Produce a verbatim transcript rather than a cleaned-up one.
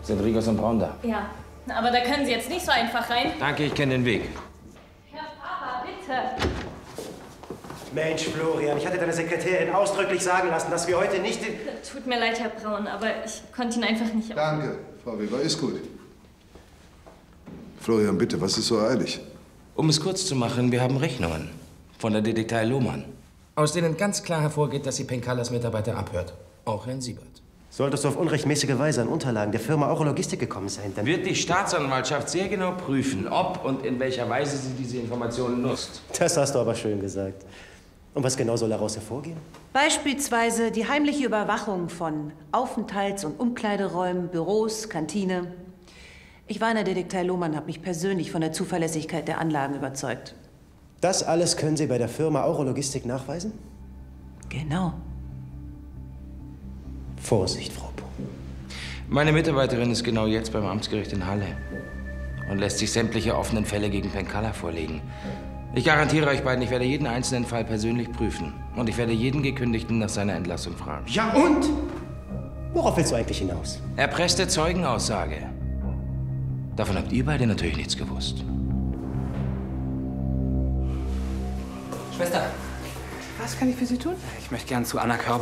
Sind Rigos und Braun da? Ja, aber da können Sie jetzt nicht so einfach rein. Danke, ich kenne den Weg. Herr Papa, bitte. Mensch, Florian, ich hatte deine Sekretärin ausdrücklich sagen lassen, dass wir heute nicht in... Tut mir leid, Herr Braun, aber ich konnte ihn einfach nicht... Danke, Frau Weber, ist gut. Florian, bitte, was ist so eilig? Um es kurz zu machen, wir haben Rechnungen von der Detektei Lohmann, aus denen ganz klar hervorgeht, dass sie Penkalas Mitarbeiter abhört. Auch Herrn Siebert. Solltest du auf unrechtmäßige Weise an Unterlagen der Firma Auro Logistik gekommen sein, dann... Wird die Staatsanwaltschaft sehr genau prüfen, ob und in welcher Weise sie diese Informationen nutzt. Das hast du aber schön gesagt. Und was genau soll daraus hervorgehen? Beispielsweise die heimliche Überwachung von Aufenthalts- und Umkleideräumen, Büros, Kantine. Ich war in der Detektei Lohmann, habe mich persönlich von der Zuverlässigkeit der Anlagen überzeugt. Das alles können Sie bei der Firma Auro Logistik nachweisen? Genau. Vorsicht, Frau Puh. Meine Mitarbeiterin ist genau jetzt beim Amtsgericht in Halle und lässt sich sämtliche offenen Fälle gegen Penkala vorlegen. Ich garantiere euch beiden, ich werde jeden einzelnen Fall persönlich prüfen. Und ich werde jeden Gekündigten nach seiner Entlassung fragen. Ja und? Worauf willst du eigentlich hinaus? Erpresste Zeugenaussage. Davon habt ihr beide natürlich nichts gewusst. Schwester, Was kann ich für Sie tun? ich möchte gern zu Anna Körber.